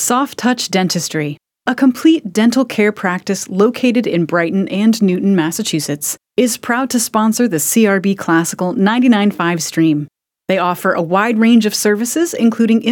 Soft Touch Dentistry, a complete dental care practice located in Brighton and Newton, Massachusetts, is proud to sponsor the CRB Classical 99.5 stream. They offer a wide range of services, including